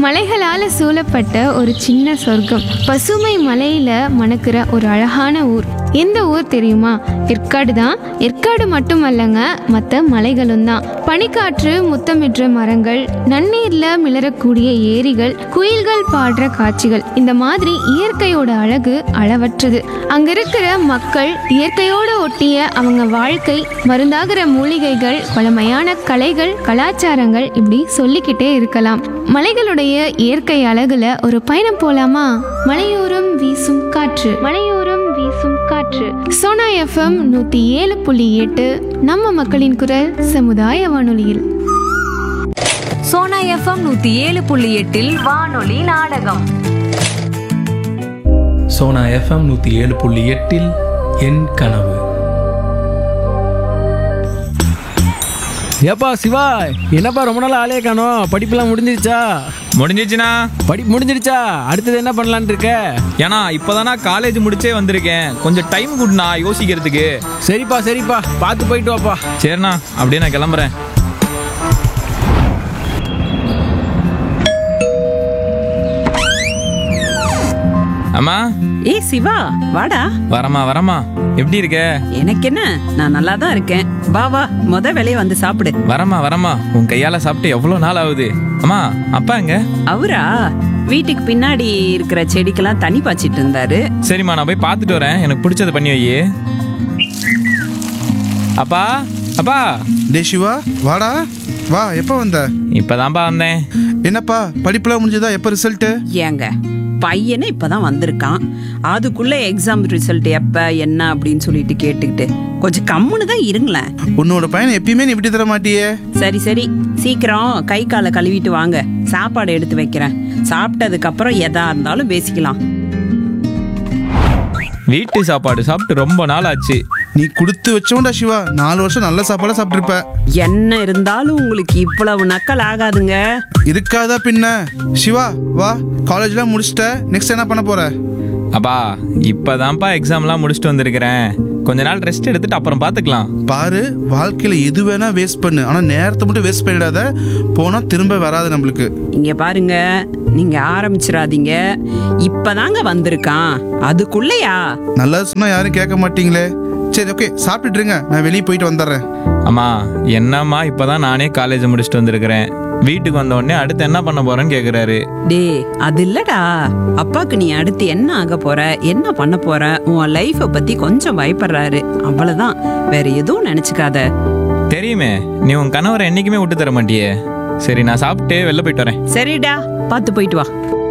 மலைகளால சூழப்பட்ட ஒரு சின்ன சொர்க்கம், பசுமை மலையில மணக்கிற ஒரு அழகான ஊர். எந்த ஊர் தெரியுமா? ஏற்காடு தான். ஏற்காடு மட்டுமல்லங்க, மற்ற மலைகளும் தான். பனிக்காற்று முத்தமிடுற மரங்கள், நன்னீர்ல மிளறக்கூடிய ஏரிகள், குயில்கள் பாடுற காட்சிகள், இந்த மாதிரி இயற்கையோட அழகு அளவற்றது. அங்க இருக்கிற மக்கள், இயற்கையோட ஒட்டிய அவங்க வாழ்க்கை, மருந்தாகிற மூலிகைகள், பழமையான கலைகள், கலாச்சாரங்கள், இப்படி சொல்லிக்கிட்டே இருக்கலாம். மலைகளுடைய இயற்கை அழகுல ஒரு பயணம் போலாமா? மலையோரம் வீசும் காற்று, மலையோரம் வீசும் காற்று. சோனா எஃப்எம் 107.8 நம்ம மக்களின் குரல் சமுதாய வானொலியில். சோனா எஃப்எம் 107.8 வானொலி நாடகம். சோனா எஃப்எம் 107.8 என் கனவு. ஏப்பா சிவா, என்னப்பா ரொம்ப நாள் ஆளே காணோம்? படிப்புலாம் முடிஞ்சிருச்சா? முடிஞ்சிச்சுண்ணா. படிப்பு முடிஞ்சிருச்சா? அடுத்தது என்ன பண்ணலான்னு இருக்க? ஏன்னா இப்போதானா காலேஜ் முடிச்சே வந்திருக்கேன். கொஞ்சம் டைம் கொடுண்ணா யோசிக்கிறதுக்கு. சரிப்பா சரிப்பா, பார்த்து போயிட்டு வாப்பா. சரிண்ணா, அப்படியே நான் கிளம்புறேன். அம்மா. ஏய் சிவா, வாடா. வரமா எப்படி இருக்க? எனக்கு என்ன, நான் நல்லா தான் இருக்கேன். வா வா, வேலையை வந்து சாப்பிடு. வரமா உன் கையால சாப்பிட்டு எவ்வளவு நாள் ஆகுது. அம்மா, அப்பா எங்க? அவரா வீட்டுக்கு பின்னாடி இருக்கிற செடிக்கெல்லாம் தண்ணி பாய்ச்சிட்டு இருந்தாரு. சரிம்மா, நான் போய் பார்த்துட்டு வரேன். எனக்கு பிடிச்சது பண்ணி வை. அப்பா அப்பா. டே சிவா, வாடா வா. எப்போ வந்த? இப்பதான்ப்பா வந்தேன். என்னப்பா படிப்புலாம் முடிஞ்சதா? எப்போ ரிசல்ட்டு? ஏங்க, பையனே இப்பதான் வந்திருக்கான், அதுக்குள்ள எக்ஸாம் ரிசல்ட் எப்ப என்ன அப்படின்னு சொல்லிட்டு கேட்டுக்கிட்டு கொஞ்சம் கம்முன்னு தான் இருங்களேன். உன்னோட பையனை எப்பயுமே நீ விட்டு தர மாட்டியே. சரி சரி, சீக்கிரம் கை காலை கழுவிட்டு வாங்க, சாப்பாடு எடுத்து வைக்கிறேன். சாப்பிட்டதுக்கு அப்புறம் எதா இருந்தாலும் பேசிக்கலாம். வீட்டு சாப்பாடு சாப்பிட்டு ரொம்ப நாள் ஆச்சு. நீ கொடுத்து வச்சோண்டா சிவா, 4 வருஷம் நல்ல சாப்பாடா சாப்பிட்டுருப்ப. என்ன இருந்தாலும் உங்களுக்கு இவ்வளவு நக்கல் ஆகாதுங்க. இருக்காதா பின்ன. சிவா வா, காலேஜ்லாம் முடிச்சிட்ட, நெக்ஸ்ட் என்ன பண்ண போற? அப்பா, இப்பதான்ப்பா எக்ஸாம்லாம் முடிச்சுட்டு வந்திருக்கிறேன். கொஞ்ச நாள் ரெஸ்ட் எடுத்துட்டு அப்புறம் பாத்துக்கலாம். பாரு, வாழ்க்கையில எது வேணா வேஸ்ட் பண்ணு, ஆனா நேரத்தை மட்டும் வேஸ்ட் பண்ணிடாத. போனா திரும்ப வராது நம்மளுக்கு. இங்க பாருங்க, நீங்க ஆரம்பிச்சிடாதீங்க. இப்பதாங்க வந்திருக்கான், அதுக்குள்ளயா? நல்லது சொன்னா யாரும் கேட்க மாட்டீங்களே. சரி ஓகே, சாப்பிட்டுட்டு இருங்க, நான் வெளியே போயிட்டு வந்துடுறேன். அம்மா, என்னம்மா இப்பதான் நானே காலேஜ் முடிச்சுட்டு வந்திருக்கிறேன். வீட்டுக்கு வந்த உடனே அடுத்து என்ன பண்ண போறேன்னு கேக்குறாரு. டே, அது இல்லடா, அப்பாக்கு நீ அடுத்து என்ன ஆக போற, என்ன பண்ண போற, உன் லைஃப பத்தி கொஞ்சம் பயப்படுறாரு, அவ்வளவுதான். வேற எதுவும் நினைச்சுக்காத. தெரியுமே, நீ உன் கணவரை என்னைக்குமே விட்டு தர மாட்டியே. சரி, நான் சாப்பிட்டு வெளில போயிட்டு வரேன். சரிடா, பார்த்து போயிட்டு வா.